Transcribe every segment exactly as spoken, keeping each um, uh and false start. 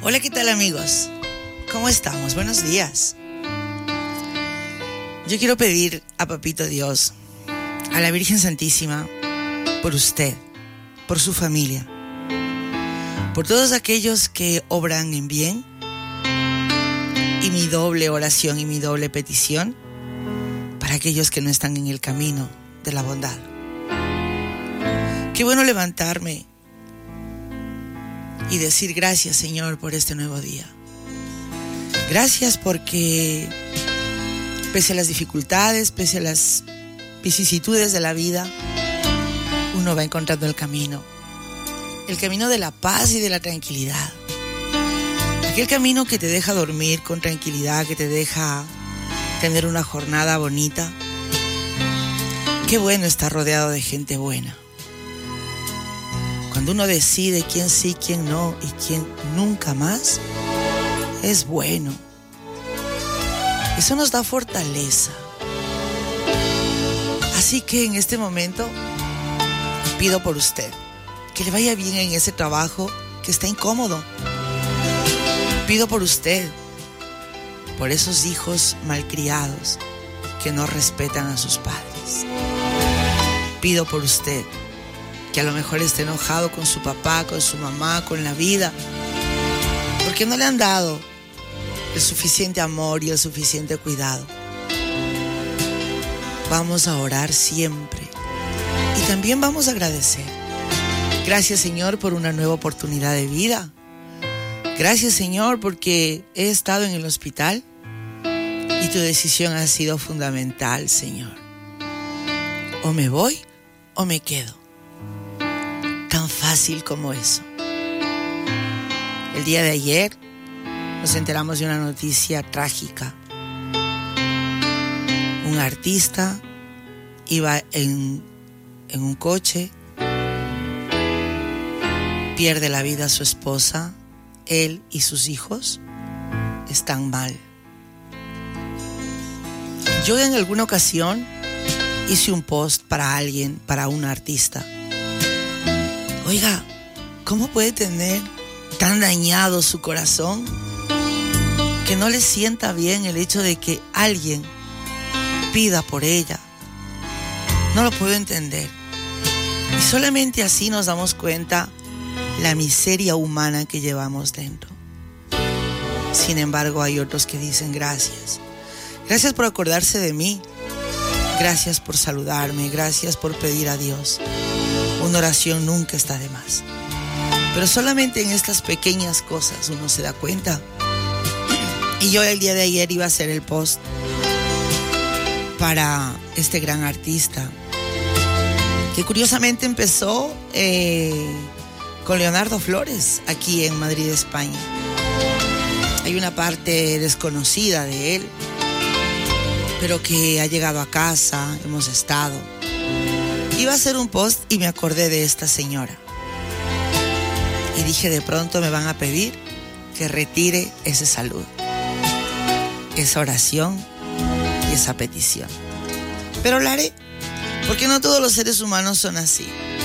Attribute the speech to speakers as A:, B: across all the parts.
A: Hola, ¿qué tal, amigos? ¿Cómo estamos? Buenos días. Yo quiero pedir a Papito Dios, a la Virgen Santísima, por usted, por su familia, por todos aquellos que obran en bien, y mi doble oración y mi doble petición para aquellos que no están en el camino de la bondad. Qué bueno levantarme y decir gracias, Señor, por este nuevo día. Gracias porque pese a las dificultades, pese a las vicisitudes de la vida, uno va encontrando el camino. El camino de la paz y de la tranquilidad. Aquel camino que te deja dormir con tranquilidad, que te deja tener una jornada bonita. Qué bueno estar rodeado de gente buena. Cuando uno decide quién sí, quién no y quién nunca más, es bueno. Eso nos da fortaleza. Así que en este momento pido por usted que le vaya bien en ese trabajo que está incómodo. Pido por usted, por esos hijos malcriados que no respetan a sus padres. Pido por usted, que a lo mejor esté enojado con su papá, con su mamá, con la vida, porque no le han dado el suficiente amor y el suficiente cuidado. Vamos a orar siempre y también vamos a agradecer. Gracias, Señor, por una nueva oportunidad de vida. Gracias, Señor, porque he estado en el hospital y tu decisión ha sido fundamental, Señor. O me voy o me quedo. Tan fácil como eso. El día de ayer nos enteramos de una noticia trágica. Un artista iba en, en un coche, pierde la vida a su esposa. Él y sus hijos están mal. Yo en alguna ocasión hice un post para alguien, para un artista. Oiga, ¿cómo puede tener tan dañado su corazón que no le sienta bien el hecho de que alguien pida por ella? No lo puedo entender. Y solamente así nos damos cuenta la miseria humana que llevamos dentro. Sin embargo, hay otros que dicen gracias. Gracias por acordarse de mí. Gracias por saludarme. Gracias por pedir a Dios. Una oración nunca está de más. Pero solamente en estas pequeñas cosas uno se da cuenta. Y yo el día de ayer iba a hacer el post para este gran artista, que curiosamente empezó eh, con Leonardo Flores, aquí en Madrid, España. Hay una parte desconocida de él, pero que ha llegado a casa, hemos estado. Iba a hacer un post y me acordé de esta señora. Y dije, de pronto me van a pedir que retire ese saludo, esa oración y esa petición. Pero la haré, porque no todos los seres humanos son así.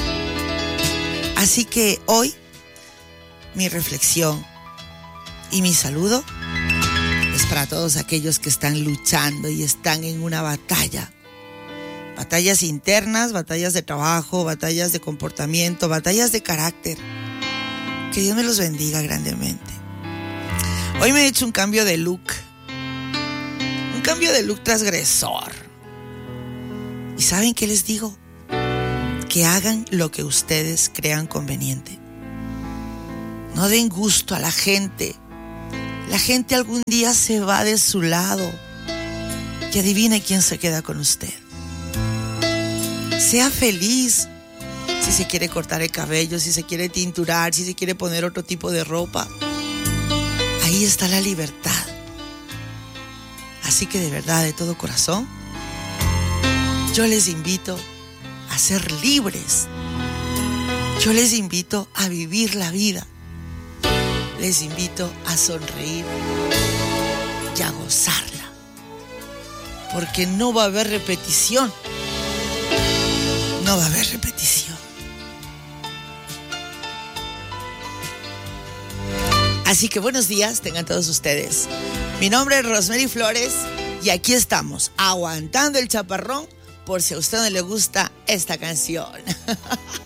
A: Así que hoy mi reflexión y mi saludo es para todos aquellos que están luchando y están en una batalla. Batallas internas, batallas de trabajo, batallas de comportamiento, batallas de carácter. Que Dios me los bendiga grandemente. Hoy me he hecho un cambio de look. Un cambio de look transgresor. ¿Y saben qué les digo? Que hagan lo que ustedes crean conveniente. No den gusto a la gente. La gente algún día se va de su lado. Y adivine quién se queda con usted. Sea feliz. Si se quiere cortar el cabello, si se quiere tinturar, si se quiere poner otro tipo de ropa. Ahí está la libertad. Así que de verdad, de todo corazón, yo les invito a ser libres. Yo les invito a vivir la vida. Les invito a sonreír y a gozarla. Porque no va a haber repetición. No va a haber repetición. Así que buenos días tengan todos ustedes. Mi nombre es Rosemary Flores y aquí estamos, aguantando el chaparrón por si a usted no le gusta esta canción.